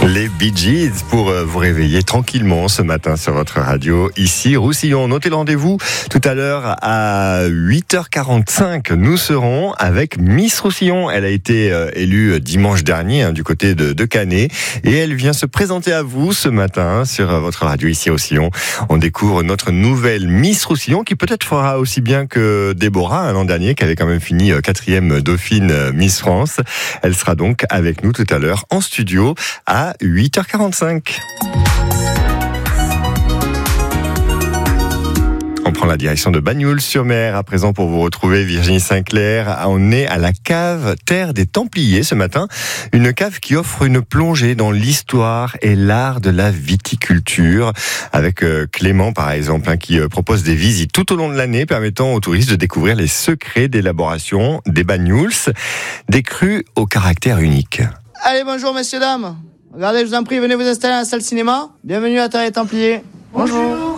Les Bee Gees pour vous réveiller tranquillement ce matin sur votre radio, ici Roussillon. Notez le rendez-vous tout à l'heure à 8h45. Nous serons avec Miss Roussillon. Elle a été élue dimanche dernier du côté de Canet et elle vient se présenter à vous ce matin sur votre radio ici Roussillon. On découvre notre nouvelle Miss Roussillon qui peut-être fera aussi bien que Déborah l'an dernier, qui avait quand même fini 4e dauphine Miss France. Elle sera donc avec nous tout à l'heure en studio à 8h45. On prend la direction de Bagnoul-sur-Mer à présent pour vous retrouver, Virginie Sinclair. On est à la cave Terre des Templiers ce matin. Une cave qui offre une plongée dans l'histoire et l'art de la viticulture. Avec Clément par exemple, qui propose des visites tout au long de l'année permettant aux touristes de découvrir les secrets d'élaboration des Bagnouls, des crus au caractère unique. Allez, bonjour messieurs, dames. Regardez, je vous en prie, venez vous installer à la salle cinéma. Bienvenue à Terre des Templiers. Bonjour.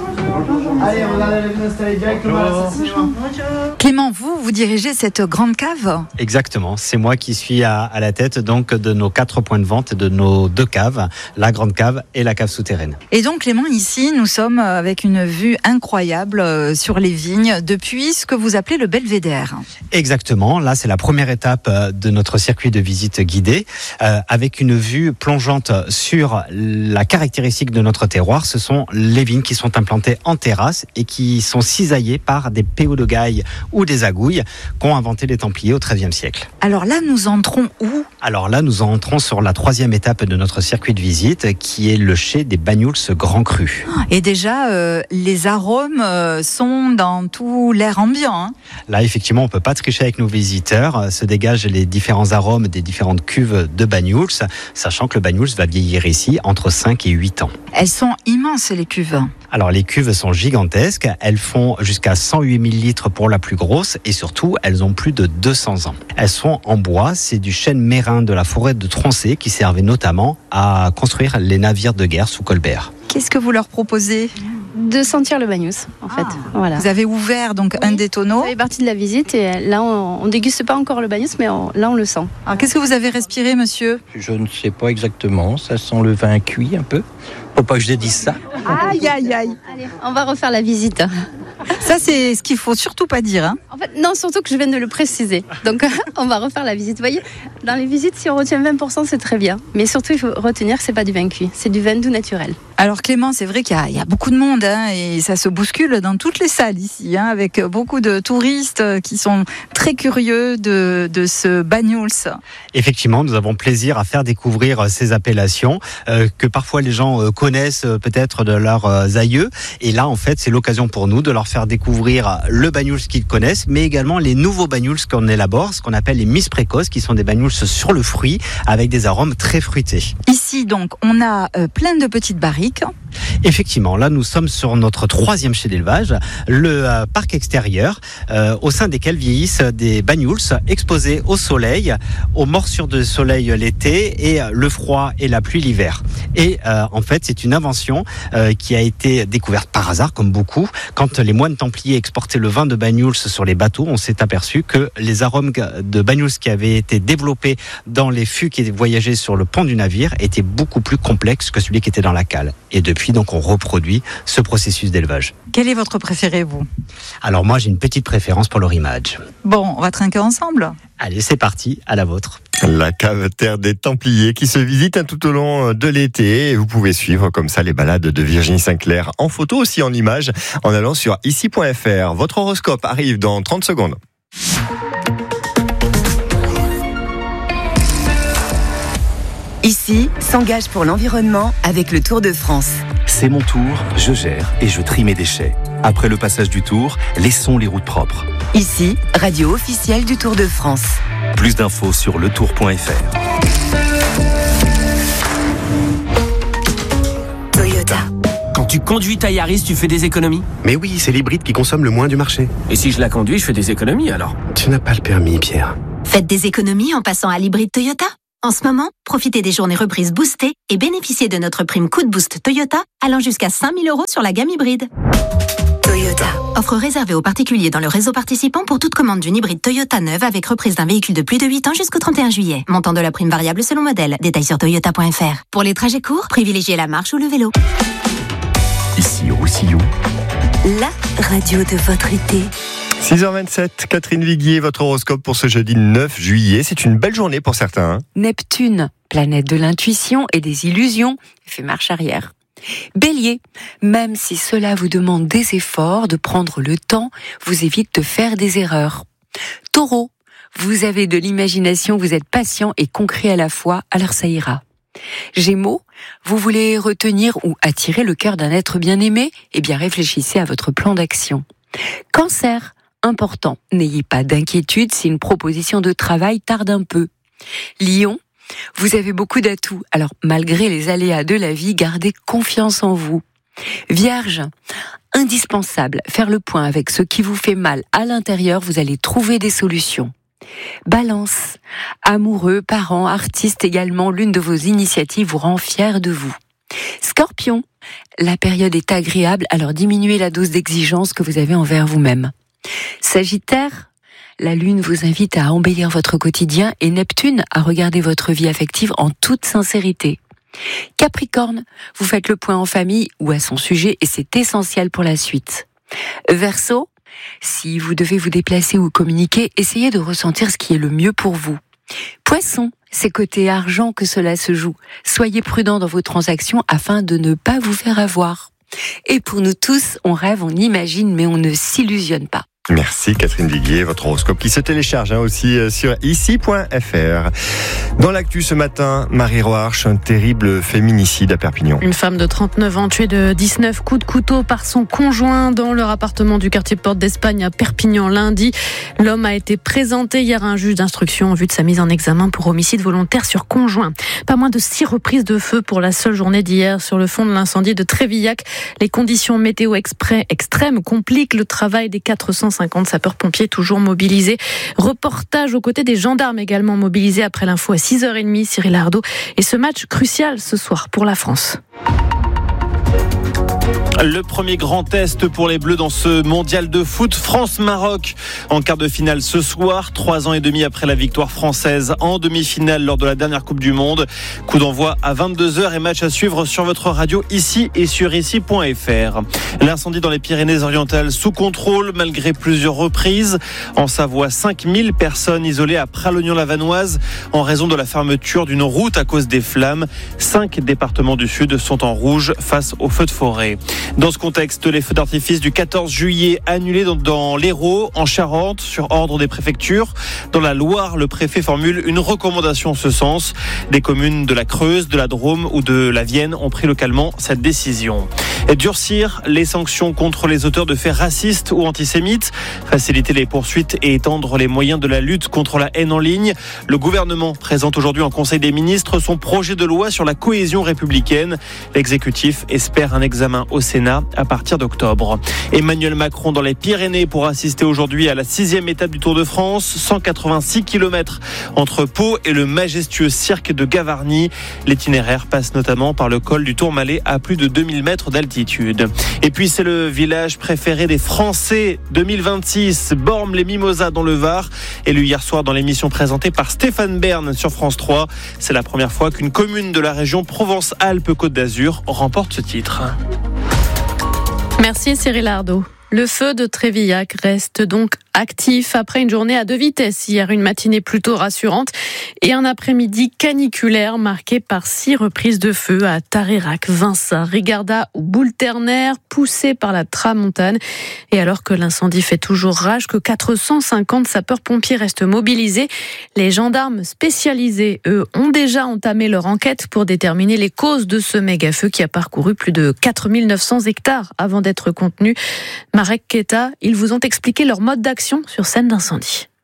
Allez, regardez, allez vous installer directement à la salle cinéma. Bonjour. Clément, vous dirigez cette grande cave ? Exactement, c'est moi qui suis à la tête donc de nos 4 points de vente, de nos 2 caves, la grande cave et la cave souterraine. Et donc Clément, ici, nous sommes avec une vue incroyable sur les vignes depuis ce que vous appelez le belvédère. Exactement, là c'est la première étape de notre circuit de visite guidée, avec une vue plongeante sur la caractéristique de notre terroir. Ce sont les vignes qui sont implantées en terrasse et qui sont cisaillées par des péaux de gaille ou des agouilles qu'ont inventé les Templiers au XIIIe siècle. Alors là, nous entrons où ? Alors là, nous entrons sur la 3e étape de notre circuit de visite, qui est le chai des Bagnouls Grand Cru. Et déjà, les arômes sont dans tout l'air ambiant. Là, effectivement, on ne peut pas tricher avec nos visiteurs. Se dégagent les différents arômes des différentes cuves de Bagnouls, sachant que le Bagnouls va vieillir ici entre 5 et 8 ans. Elles sont immenses, les cuves. Alors, les cuves sont gigantesques. Elles font jusqu'à 108 000 litres pour la plus grosse et surtout, elles ont plus de 200 ans. Elles sont en bois. C'est du chêne mérin de la forêt de Troncé qui servait notamment à construire les navires de guerre sous Colbert. Qu'est-ce que vous leur proposez ? De sentir le Bagnous, en fait. Voilà. Vous avez ouvert donc un des tonneaux. Ça fait partie de la visite et là, on déguste pas encore le Bagnous, mais là, on le sent. Alors, qu'est-ce que vous avez respiré, monsieur ? Je ne sais pas exactement. Ça sent le vin cuit un peu. Faut pas que je dise ça. Aïe, aïe, aïe. Allez, on va refaire la visite. Ça, c'est ce qu'il faut surtout pas dire. En fait, non, surtout que je viens de le préciser. Donc, on va refaire la visite. Vous voyez, dans les visites, si on retient 20%, c'est très bien. Mais surtout, il faut retenir que c'est pas du vin cuit. C'est du vin doux naturel. Alors Clément, c'est vrai qu'il y a beaucoup de monde et ça se bouscule dans toutes les salles ici, avec beaucoup de touristes qui sont très curieux de ce Bagnouls. Effectivement, nous avons plaisir à faire découvrir ces appellations que parfois les gens connaissent peut-être de leurs aïeux. Et là, en fait, c'est l'occasion pour nous de leur faire découvrir le Bagnouls qu'ils connaissent, mais également les nouveaux Bagnouls qu'on élabore, ce qu'on appelle les Miss précoces, qui sont des Bagnouls sur le fruit avec des arômes très fruités. Ici, donc, on a plein de petites barriques. Effectivement, là nous sommes sur notre 3e chai d'élevage, le parc extérieur, au sein desquels vieillissent des Bagnouls exposés au soleil, aux morsures de soleil l'été et le froid et la pluie l'hiver. Et en fait, c'est une invention qui a été découverte par hasard, comme beaucoup. Quand les moines templiers exportaient le vin de Bagnouls sur les bateaux, on s'est aperçu que les arômes de Bagnouls qui avaient été développés dans les fûts qui voyageaient sur le pont du navire étaient beaucoup plus complexes que celui qui était dans la cale. Et depuis, donc, on reproduit ce processus d'élevage. Quel est votre préféré, vous ? Alors moi, j'ai une petite préférence pour le rimage. Bon, on va trinquer ensemble. Allez, c'est parti, à la vôtre. La cave Terre des Templiers qui se visite tout au long de l'été. Vous pouvez suivre comme ça les balades de Virginie Sinclair en photo, aussi en images, en allant sur ici.fr. Votre horoscope arrive dans 30 secondes. Ici s'engage pour l'environnement avec le Tour de France. C'est mon tour, je gère et je trie mes déchets. Après le passage du Tour, laissons les routes propres. Ici, radio officielle du Tour de France. Plus d'infos sur letour.fr. Toyota. Quand tu conduis ta Yaris, tu fais des économies ? Mais oui, c'est l'hybride qui consomme le moins du marché. Et si je la conduis, je fais des économies alors ? Tu n'as pas le permis, Pierre. Faites des économies en passant à l'hybride Toyota. En ce moment, profitez des journées reprises boostées et bénéficiez de notre prime coup de boost Toyota allant jusqu'à 5 000 € sur la gamme hybride. Toyota. Offre réservée aux particuliers dans le réseau participant pour toute commande d'une hybride Toyota neuve avec reprise d'un véhicule de plus de 8 ans jusqu'au 31 juillet. Montant de la prime variable selon modèle. Détails sur toyota.fr. Pour les trajets courts, privilégiez la marche ou le vélo. Ici Roussillon. La radio de votre été. 6h27, Catherine Viguier, votre horoscope pour ce jeudi 9 juillet. C'est une belle journée pour certains. Neptune, planète de l'intuition et des illusions, fait marche arrière. Bélier, même si cela vous demande des efforts, de prendre le temps, vous évite de faire des erreurs. Taureau, vous avez de l'imagination, vous êtes patient et concret à la fois, alors ça ira. Gémeaux, vous voulez retenir ou attirer le cœur d'un être bien-aimé, eh bien réfléchissez à votre plan d'action. Cancer, important, n'ayez pas d'inquiétude si une proposition de travail tarde un peu. Lion, vous avez beaucoup d'atouts, alors malgré les aléas de la vie, gardez confiance en vous. Vierge, indispensable, faire le point avec ce qui vous fait mal à l'intérieur, vous allez trouver des solutions. Balance, amoureux, parents, artistes également, l'une de vos initiatives vous rend fier de vous. Scorpion, la période est agréable, alors diminuez la dose d'exigence que vous avez envers vous-même. Sagittaire, la Lune vous invite à embellir votre quotidien et Neptune à regarder votre vie affective en toute sincérité. Capricorne, vous faites le point en famille ou à son sujet et c'est essentiel pour la suite. Verseau, si vous devez vous déplacer ou communiquer, essayez de ressentir ce qui est le mieux pour vous. Poisson, c'est côté argent que cela se joue. Soyez prudent dans vos transactions afin de ne pas vous faire avoir. Et pour nous tous, on rêve, on imagine, mais on ne s'illusionne pas. Merci Catherine Viguier, votre horoscope qui se télécharge aussi sur ici.fr. Dans l'actu ce matin, Marie Roarch, un terrible féminicide à Perpignan. Une femme de 39 ans tuée de 19 coups de couteau par son conjoint dans leur appartement du quartier Porte d'Espagne à Perpignan lundi. L'homme a été présenté hier à un juge d'instruction en vue de sa mise en examen pour homicide volontaire sur conjoint. Pas moins de 6 reprises de feu pour la seule journée d'hier sur le fond de l'incendie de Trévillac. Les conditions météo extrêmes compliquent le travail des 450 sapeurs-pompiers toujours mobilisés. Reportage aux côtés des gendarmes également mobilisés après l'info à 6h30, Cyril Ardo. Et ce match crucial ce soir pour la France. Le premier grand test pour les Bleus dans ce mondial de foot, France-Maroc en quart de finale ce soir, 3 ans et demi après la victoire française en demi-finale lors de la dernière Coupe du Monde. Coup d'envoi à 22h et match à suivre sur votre radio ici et sur ici.fr. L'incendie dans les Pyrénées-Orientales sous contrôle malgré plusieurs reprises. En Savoie, 5000 personnes isolées à Pralognan-la-Vanoise en raison de la fermeture d'une route à cause des flammes. 5 départements du Sud sont en rouge face aux feux de forêt. Dans ce contexte, les feux d'artifice du 14 juillet annulés dans l'Hérault, en Charente, sur ordre des préfectures. Dans la Loire, le préfet formule une recommandation en ce sens. Des communes de la Creuse, de la Drôme ou de la Vienne ont pris localement cette décision. Et durcir les sanctions contre les auteurs de faits racistes ou antisémites, faciliter les poursuites et étendre les moyens de la lutte contre la haine en ligne. Le gouvernement présente aujourd'hui en Conseil des ministres son projet de loi sur la cohésion républicaine. L'exécutif espère un examen au Sénat à partir d'octobre. Emmanuel Macron dans les Pyrénées pour assister aujourd'hui à la 6e étape du Tour de France. 186 km entre Pau et le majestueux cirque de Gavarnie. L'itinéraire passe notamment par le col du Tourmalet à plus de 2000 mètres d'altitude. Et puis c'est le village préféré des Français 2026, Bormes-les-Mimosas dans le Var. Élu hier soir dans l'émission présentée par Stéphane Bern sur France 3. C'est la première fois qu'une commune de la région Provence-Alpes-Côte d'Azur remporte ce titre. Merci Cyril Ardo. Le feu de Trévillac reste donc actif après une journée à 2 vitesses. Hier, une matinée plutôt rassurante et un après-midi caniculaire marqué par 6 reprises de feu à Tareyrac, Vinça, Rigarda ou Boulterner, poussé par la tramontane. Et alors que l'incendie fait toujours rage, que 450 sapeurs-pompiers restent mobilisés, les gendarmes spécialisés, eux, ont déjà entamé leur enquête pour déterminer les causes de ce méga-feu qui a parcouru plus de 4900 hectares avant d'être contenu. Marek Keta, ils vous ont expliqué leur mode d'action sur scène d'incendie.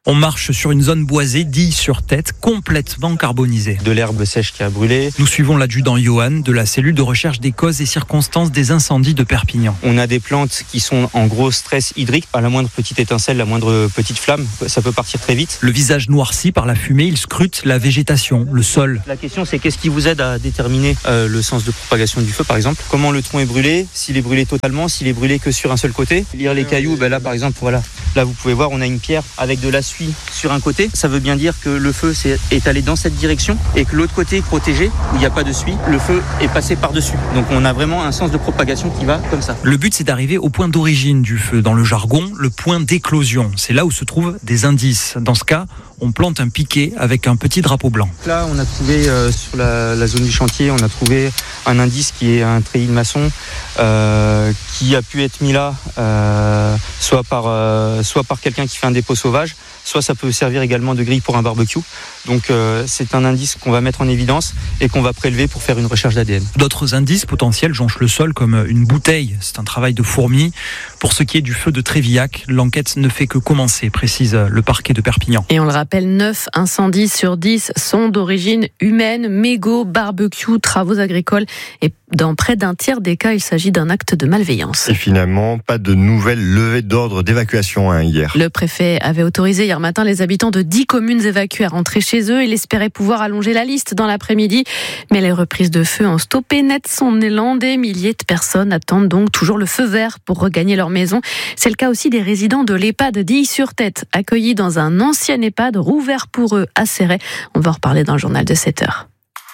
On marche sur une zone boisée, d'Ille sur tête, complètement carbonisée. De l'herbe sèche qui a brûlé. Nous suivons l'adjudant Johan de la cellule de recherche des causes et circonstances des incendies de Perpignan. On a des plantes qui sont en gros stress hydrique. À la moindre petite étincelle, la moindre petite flamme, ça peut partir très vite. Le visage noirci par la fumée, il scrute la végétation, le sol. La question c'est qu'est-ce qui vous aide à déterminer le sens de propagation du feu par exemple. Comment le tronc est brûlé, s'il est brûlé totalement, s'il est brûlé que sur un seul côté. Lire les cailloux, là par exemple, voilà. Là vous pouvez voir, on a une pierre avec de la suie sur un côté. Ça veut bien dire que le feu est allé dans cette direction et que l'autre côté protégé, où il n'y a pas de suie, le feu est passé par-dessus. Donc on a vraiment un sens de propagation qui va comme ça. Le but c'est d'arriver au point d'origine du feu. Dans le jargon, le point d'éclosion. C'est là où se trouvent des indices. Dans ce cas, on plante un piquet avec un petit drapeau blanc. Là, on a trouvé sur la zone du chantier, on a trouvé un indice qui est un treillis de maçon qui a pu être mis là soit par quelqu'un qui fait un dépôt sauvage, soit ça peut servir également de grille pour un barbecue. Donc c'est un indice qu'on va mettre en évidence et qu'on va prélever pour faire une recherche d'ADN. D'autres indices potentiels jonchent le sol comme une bouteille. C'est un travail de fourmi. Pour ce qui est du feu de Trévillac, l'enquête ne fait que commencer, précise le parquet de Perpignan. Et on le rappelle, 9 incendies sur 10 sont d'origine humaine, mégots, barbecue, travaux agricoles. Et dans près d'un tiers des cas, il s'agit d'un acte de malveillance. Et finalement, pas de nouvelles levées d'ordre d'évacuation hier. Le préfet avait autorisé hier matin les habitants de 10 communes évacuées à rentrer chez eux. Il espérait pouvoir allonger la liste dans l'après-midi. Mais les reprises de feu ont stoppé net son élan. Des milliers de personnes attendent donc toujours le feu vert pour regagner leur maison. C'est le cas aussi des résidents de l'EHPAD d'Ille-sur-Tête, accueillis dans un ancien EHPAD rouvert pour eux à Céret. On va en reparler dans le journal de 7h.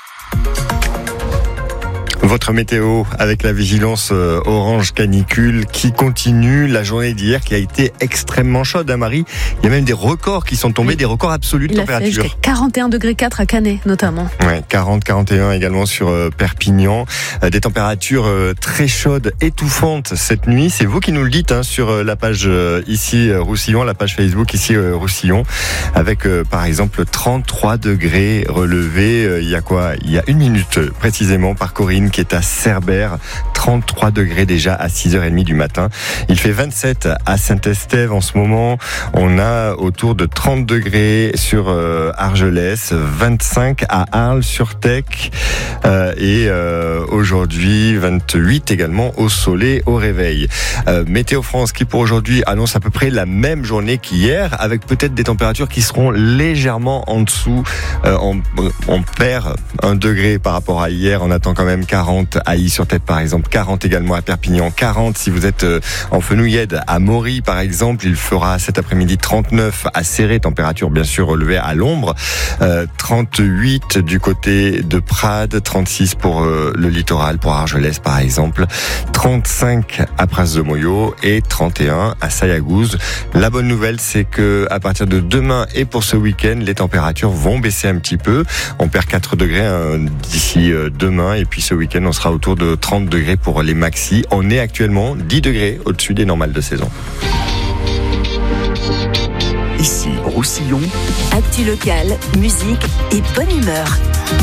Votre météo avec la vigilance orange canicule qui continue. La journée d'hier qui a été extrêmement chaude, hein, Marie. Il y a même des records qui sont tombés, des records absolus de température. Il a fait jusqu'à 41 degrés 4 à Canet notamment. Ouais, 40, 41 également sur Perpignan. Des températures très chaudes, étouffantes cette nuit. C'est vous qui nous le dites hein, sur la page ici Roussillon, la page Facebook ici Roussillon, avec par exemple 33 degrés relevés. Il y a 1 minute précisément par Corinne qui est à Cerbère, 33 degrés déjà à 6h30 du matin. Il fait 27 à Saint-Estève en ce moment. On a autour de 30 degrés sur Argelès, 25 à Arles-sur-Tech et aujourd'hui 28 également au Soleil au réveil. Météo France qui pour aujourd'hui annonce à peu près la même journée qu'hier avec peut-être des températures qui seront légèrement en dessous. On perd 1 degré par rapport à hier. On attend quand même 40 à Ille-sur-Tête par exemple, 40 également à Perpignan, 40 si vous êtes en Fenouillède, à Mory par exemple, il fera cet après-midi 39 à Céret, température bien sûr relevée à l'ombre, 38 du côté de Prades, 36 pour le littoral, pour Argelès par exemple, 35 à Pras-de-Moyo et 31 à Sayagouz. La bonne nouvelle c'est que à partir de demain et pour ce week-end, les températures vont baisser un petit peu. On perd 4 degrés d'ici demain et puis ce week-end on sera autour de 30 degrés pour les maxis. On est actuellement 10 degrés au-dessus des normales de saison. Ici, Roussillon. Actu local, musique et bonne humeur.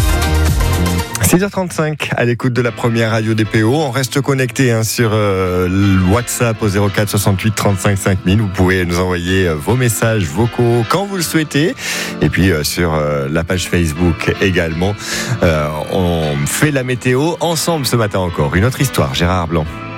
6h35 à l'écoute de la première radio DPO. On reste connecté sur WhatsApp au 04 68 35 5000. Vous pouvez nous envoyer vos messages vocaux quand vous le souhaitez. Et puis sur la page Facebook également. On fait la météo ensemble ce matin encore. Une autre histoire, Gérard Blanc.